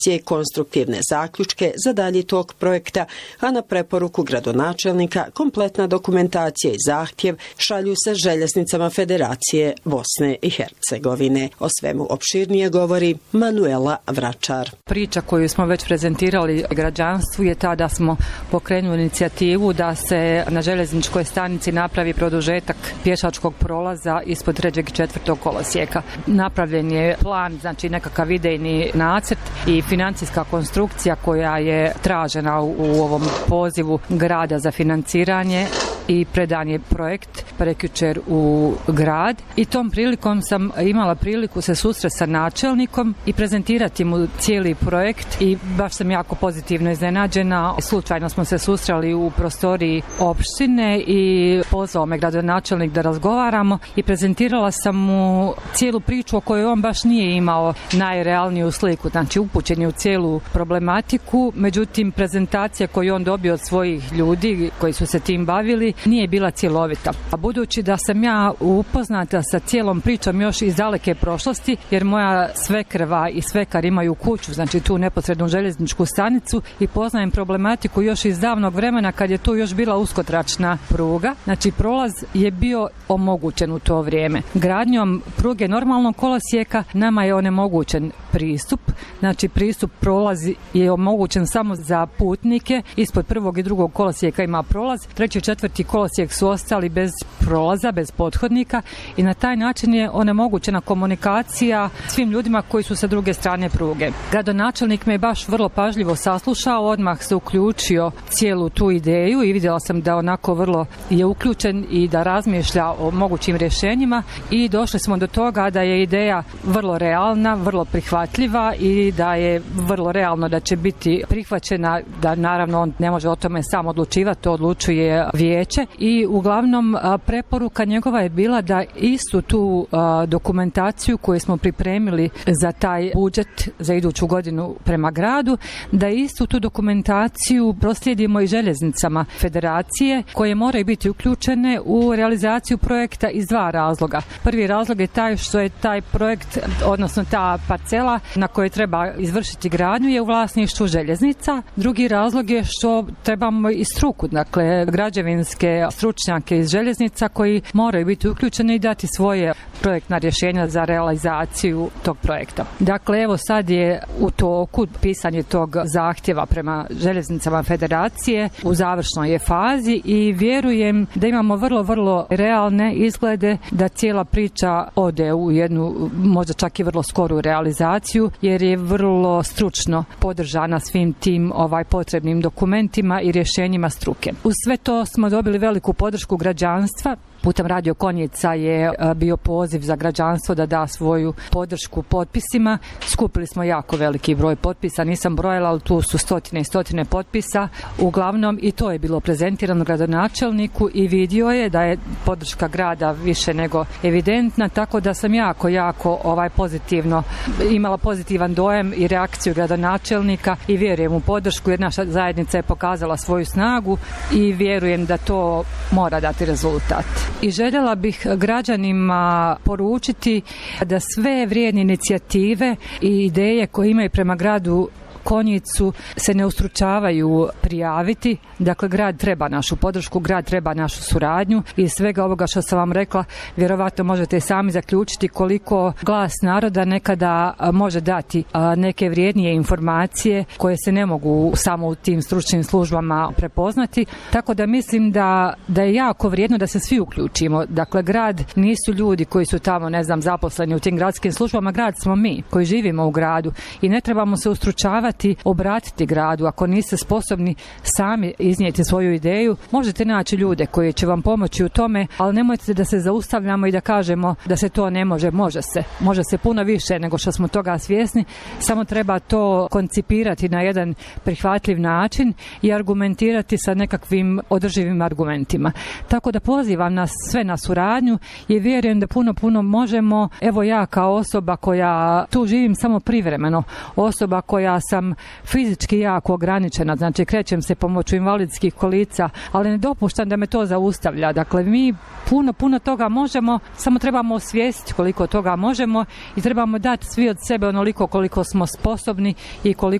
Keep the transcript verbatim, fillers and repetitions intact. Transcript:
sugestije i konstruktivne zaključke za dalji tok projekta, a na preporuku gradonačelnika kompletna dokumentacija i zahtjev šalju se željeznicama Federacije Bosne i Hercegovine. O svemu opširnije govori Manuela Vračar. Priča koju smo već prezentirali građanstvu je ta da smo pokrenuli inicijativu da se na željezničkoj stanici napravi produžetak pješačkog prolaza ispod trećeg i četvrtog kolosijeka. Napravljen je plan, znači nekakav idejni nacrt i financijska konstrukcija koja je tražena u, u ovom pozivu grada za financiranje i predan je projekt prekjučer u grad i tom prilikom sam imala priliku se susresti sa načelnikom i prezentirati mu cijeli projekt i baš sam jako pozitivno iznenađena. Slučajno smo se susreli u prostoriji opštine i pozvao me gradonačelnik da razgovaramo i prezentirala sam mu cijelu priču o kojoj on baš nije imao najrealniju sliku, znači upućen je u cijelu problematiku, međutim prezentacija koju on dobio od svojih ljudi koji su se tim bavili nije bila cjelovita. A budući da sam ja upoznata sa cijelom pričom još iz daleke prošlosti, jer moja svekrva i svekar imaju kuću, znači tu neposrednu željezničku stanicu i poznajem problematiku još iz davnog vremena kad je tu još bila uskotračna pruga, znači prolaz je bio omogućen u to vrijeme. Gradnjom pruge normalnog kolosijeka nama je onemogućen pristup, znači pristup prolazi je omogućen samo za putnike, ispod prvog i drugog kolosijeka ima prolaz, treći i četvrti kolosijek su ostali bez prolaza, bez pothodnika i na taj način je onemogućena komunikacija svim ljudima koji su sa druge strane pruge. Gradonačelnik me je baš vrlo pažljivo saslušao, odmah se uključio cijelu tu ideju i vidjela sam da onako vrlo je uključen i da razmišlja o mogućim rješenjima i došli smo do toga da je ideja vrlo realna, vrlo prihvatljiva i da je vrlo realno da će biti prihvaćena, da naravno on ne može o tome sam odlučivati, to odlučuje vijeće i uglavnom preporuka njegova je bila da istu tu dokumentaciju koju smo pripremili za taj budžet za iduću godinu prema gradu, da istu tu dokumentaciju proslijedimo i željeznicama Federacije koje moraju biti uključene u realizaciju projekta iz dva razloga. Prvi razlog je taj što je taj projekt, odnosno ta parcela na kojoj treba izvršiti gradnju je u vlasništvu željeznica. Drugi razlog je što trebamo i struku, dakle građevinske stručnjake iz željeznica koji moraju biti uključeni i dati svoje projektna rješenja za realizaciju tog projekta. Dakle, evo sad je u toku pisanje tog zahtjeva prema željeznicama Federacije, u završnoj je fazi i vjerujem da imamo vrlo, vrlo realne izglede da cijela priča ode u jednu, možda čak i vrlo skoru realizaciju, jer je vrlo stručno podržana svim tim ovaj potrebnim dokumentima i rješenjima struke. Uz sve to smo dobili veliku podršku građanstva. Putem Radio Konjica je bio poziv za građanstvo da da svoju podršku potpisima. Skupili smo jako veliki broj potpisa, nisam brojala, ali tu su stotine i stotine potpisa. Uglavnom i to je bilo prezentirano gradonačelniku i vidio je da je podrška grada više nego evidentna, tako da sam jako, jako ovaj pozitivno, imala pozitivan dojem i reakciju gradonačelnika i vjerujem u podršku jer naša zajednica je pokazala svoju snagu i vjerujem da to mora dati rezultat. I željela bih građanima poručiti da sve vrijedne inicijative i ideje koje imaju prema gradu Konjicu se ne ustručavaju prijaviti. Dakle, grad treba našu podršku, grad treba našu suradnju i svega ovoga što sam vam rekla, vjerovatno možete sami zaključiti koliko glas naroda nekada može dati neke vrijednije informacije koje se ne mogu samo u tim stručnim službama prepoznati. Tako da mislim da, da je jako vrijedno da se svi uključimo. Dakle, grad nisu ljudi koji su tamo, ne znam, zaposleni u tim gradskim službama, grad smo mi koji živimo u gradu i ne trebamo se ustručavati obratiti gradu. Ako niste sposobni sami iznijeti svoju ideju, možete naći ljude koji će vam pomoći u tome, ali nemojte da se zaustavljamo i da kažemo da se to ne može. Može se. Može se puno više nego što smo toga svjesni. Samo treba to koncipirati na jedan prihvatljiv način i argumentirati sa nekakvim održivim argumentima. Tako da pozivam nas sve na suradnju i vjerujem da puno, puno možemo. Evo ja kao osoba koja tu živim samo privremeno, osoba koja sam sam fizički jako ograničena, znači krećem se pomoću invalidskih kolica, ali ne dopuštam da me to zaustavlja. Dakle, mi puno, puno toga možemo, samo trebamo osvijestiti koliko toga možemo i trebamo dati svi od sebe onoliko koliko smo sposobni i koliko